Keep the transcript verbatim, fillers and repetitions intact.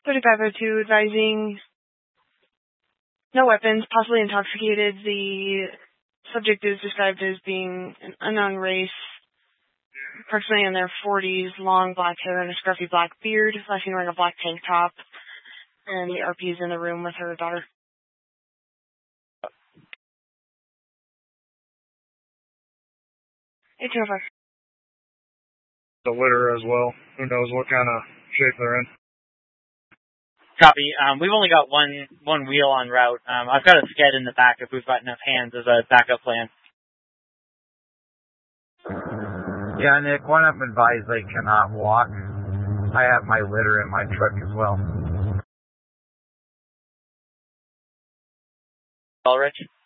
thirty-five oh two advising no weapons, possibly intoxicated. The subject is described as being an unknown race, approximately in their forties, long black hair and a scruffy black beard, last seen wearing a black tank top, and the R P is in the room with her daughter. eighteen oh five. The litter as well. Who knows what kind of shape they're in. Copy. Um, we've only got one one wheel en route. Um, I've got a sked in the back if we've got enough hands as a backup plan. Yeah, Nick, one of them advised they cannot walk. I have my litter in my truck as well. All right.